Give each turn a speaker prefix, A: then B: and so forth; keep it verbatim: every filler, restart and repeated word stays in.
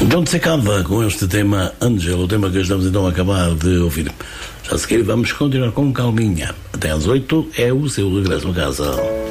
A: Don't se acaba com este tema Angel, o tema que estamos então a acabar de ouvir. Já a seguir vamos continuar com calminha. Até às oito é o seu regresso a casa.